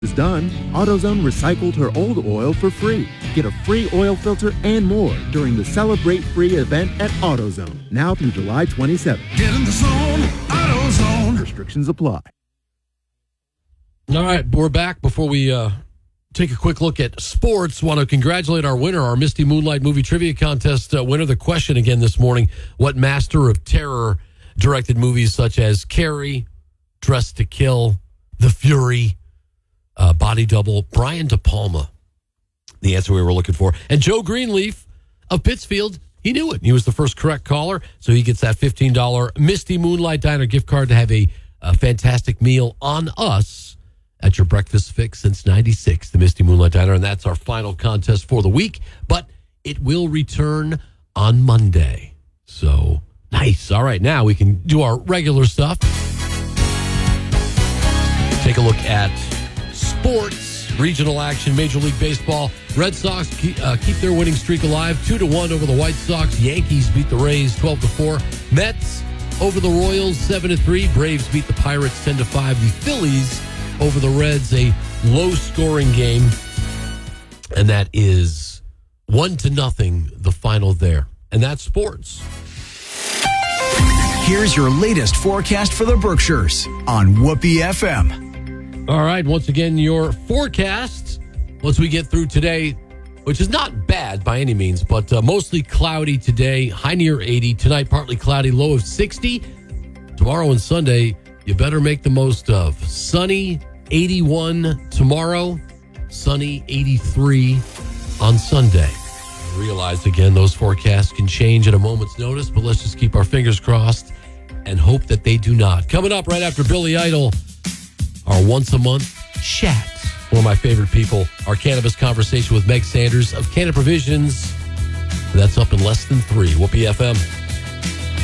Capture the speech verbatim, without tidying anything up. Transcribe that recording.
is done, AutoZone recycled her old oil for free. Get a free oil filter and more during the Celebrate Free event at AutoZone, now through July twenty-seventh. Get in the zone, AutoZone. Restrictions apply. All right, we're back. Before we uh, take a quick look at sports, want to congratulate our winner, our Misty Moonlight Movie Trivia Contest uh, winner. The question again this morning, what master of terror directed movies such as Carrie, Dressed to Kill, The Fury, Uh, Body Double? Brian De Palma, the answer we were looking for. And Joe Greenleaf of Pittsfield, he knew it. He was the first correct caller, so he gets that fifteen dollars Misty Moonlight Diner gift card to have a, a fantastic meal on us at your breakfast fix since ninety-six, the Misty Moonlight Diner. And that's our final contest for the week, but it will return on Monday. So, nice. All right, now we can do our regular stuff. Take a look at sports, regional action, Major League Baseball. Red Sox keep, uh, keep their winning streak alive, two to one over the White Sox. Yankees beat the Rays twelve to four. Mets over the Royals seven to three. Braves beat the Pirates ten to five. The Phillies over the Reds, a low-scoring game, and that is one to nothing. The final there, and that's sports. Here's your latest forecast for the Berkshires on Whoopee F M. All right, once again, your forecast, once we get through today, which is not bad by any means, but uh, mostly cloudy today, high near eighty. Tonight, partly cloudy, low of sixty. Tomorrow and Sunday, you better make the most of. Sunny, eighty-one tomorrow, sunny, eighty-three on Sunday. I realize, again, those forecasts can change at a moment's notice, but let's just keep our fingers crossed and hope that they do not. Coming up right after Billy Idol, our once-a-month chat. One of my favorite people, our cannabis conversation with Meg Sanders of Canna Provisions. That's up in less than three. Whoopee F M.